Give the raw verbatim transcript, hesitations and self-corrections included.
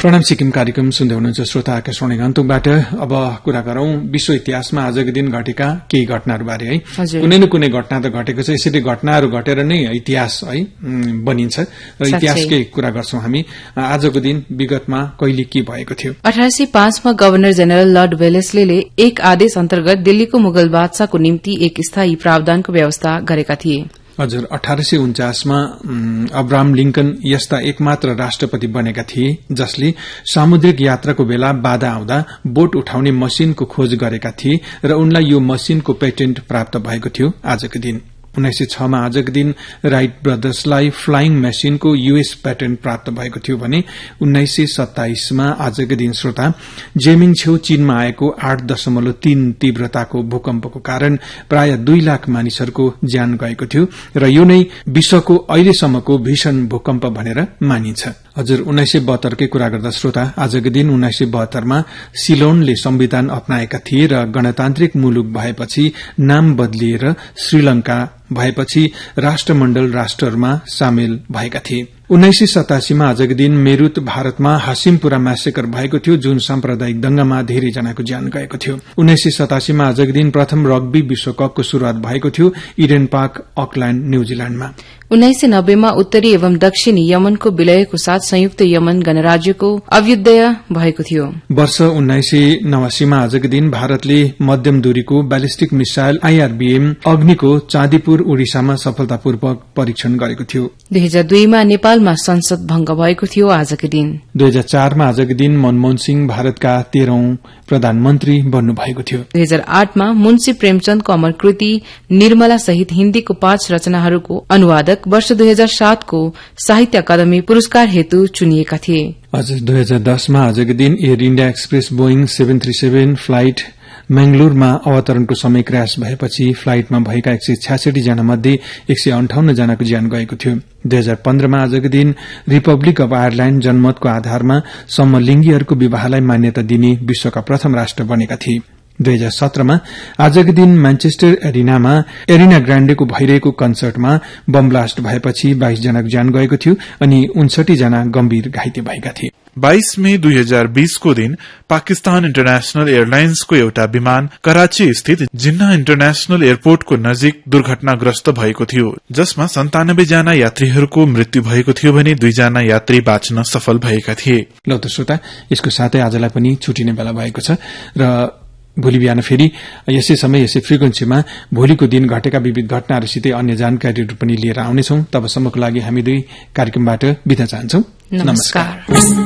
प्रणाम सिक्किम कार्यक्रम सुन्दै हुनुहुन्छ श्रोता आकाशवाणी गान्तोकबाट। अब कुरा गरौं विश्व इतिहासमा आजको दिन घटेका केही घटनाहरूबारे है। कुनै न कुनै घटना त घटेको छ, यसरी घटनाहरू घटेर नै इतिहास है बनिन्छ र इतिहासकै कुरा गर्छौं हामी। आजको दिन विगतमा कहिले के भएको थियो? अठारह सय पाँचमा गभर्नर जेनरल लर्ड वेलेस्लीले एक आदेश अन्तर्गत दिल्लीको मुगल बादशाहको निम्ति एक स्थायी प्रावधानको व्यवस्था गरेका थिए। हजुर, अठारह सय उन्चासमा अब्राहम लिंकन यस्ता एकमात्र राष्ट्रपति बनेका थिए जसले सामुद्रिक यात्राको बेला बाधा आउँदा बोट उठाउने मशिनको खोज गरेका थिए र उनलाई यो मशिनको पेटेन्ट प्राप्त भएको थियो। आजको दिन उन्नाइस सय छमा आजको दिन राइट ब्रदर्सलाई फ्लाइङ मेसिनको यूएस पेटेन्ट प्राप्त भएको थियो भने उन्नाइस सय सत्ताइसमा आजको दिन श्रोता जेमिङ छेउ चीनमा आएको आठ दशमलव तीन तीव्रताको भूकम्पको कारण प्राय दुई लाख मानिसहरूको ज्यान गएको थियो र यो नै विश्वको अहिलेसम्मको भीषण भूकम्प भनेर मानिन्छ। हजुर, उन्नाइस सय बहत्तरकै कुरा गर्दा श्रोता आजको दिन उन्नाइस सय बहत्तरमा सिलोनले संविधान अपनाएका थिए र गणतान्त्रिक मुलुक भएपछि नाम बदलिएर श्रीलंका भएपछि राष्ट्रमण्डल राष्ट्रहरूमा सामेल भएका थिए। उन्नाइस सय सतासीमा आजको दिन मेरुत भारतमा हासिमपुरा म्यासेकर भएको थियो जुन साम्प्रदायिक दंगामा धेरै जनाको ज्यान गएको थियो। उन्नाइस सय सतासीमा आजको दिन प्रथम रग्बी विश्वकपको शुरूआत भएको थियो इडेन पार्क, अकल्याण्ड, न्यूजील्याण्डमा। उन्नाइस सय नब्बेमा उत्तरी एवं दक्षिणी यमनको विलयको साथ संयुक्त यमन गणराज्यको अभ्युदय भएको थियो। वर्ष उन्नाइस सय नवासीमा आजको दिन भारतले मध्यम दूरीको ब्यालिस्टिक मिसाइल आईआरबीएम अग्निको चाँदीपुर ओडिसामा सफलतापूर्वक परीक्षण गरेको थियो। दुई हजार दुईमा नेपालमा संसद भंग भएको थियो। आजको दिन दुई हजार चारमा आजको दिन मनमोहन सिंह भारतका तेह्रौं प्रधानमन्त्री बन्नुभएको थियो। दुई हजार आठमा मुन्शी प्रेमचन्दको अमर कृति निर्मला सहित हिन्दीको पाँच रचनाहरूको अनुवादक वर्ष दुई हजार सातको साहित्य अकादमी पुरस्कार हेतु चुनिएका थिए। हजुर, दुई हजार दसमा आजको दिन air India express Boeing seven three seven flight मंगलुरूमा अवतरणको समय क्र्याश भएपछि फ्लाइटमा भएका एक सय छ्यासठी जना मध्ये एक सय अन्ठाउन्न जनाको ज्यान गएको थियो। दुई हजार पन्ध्रमा आजको दिन रिपब्लिक अफ आयरल्याण्ड जनमतको आधारमा समलिङ्गीहरूको विवाहलाई मान्यता दिने विश्वका प्रथम राष्ट्र बनेका थिए। दुई हजार सत्रमा आजको दिन म्यान्चेस्टर एरिनामा एरिना ग्राण्डेको भइरहेको कन्सर्टमा बम ब्लास्ट भएपछि बाइस जनाको ज्यान गएको थियो अनि उन्सठी जना गम्भीर घाइते भएका थिए। बाइस मे दुई हजार बीसको दिन पाकिस्तान इन्टरनेशनल एयरलाइन्सको एउटा विमान कराची स्थित जिन्ना इन्टरनेशनल एयरपोर्टको नजिक दुर्घटनाग्रस्त भएको थियो जसमा सन्तानब्बे जना यात्रीहरूको मृत्यु भएको थियो भने दुईजना यात्री बाँच्न सफल भएका थिए। ल त श्रोता, यसको साथै आजलाई पनि छुटिने बेला भएको छ र भोलि बिहान फेरि यसै समय यसै फ्रिक्वेन्सीमा भोलिको दिन घटेका विविध घटनाहरूसितै अन्य जानकारीहरू पनि लिएर आउनेछौं। तबसम्मको लागि हामी दुई कार्यक्रमबाट बिदा चाहन्छौं। नमस्कार।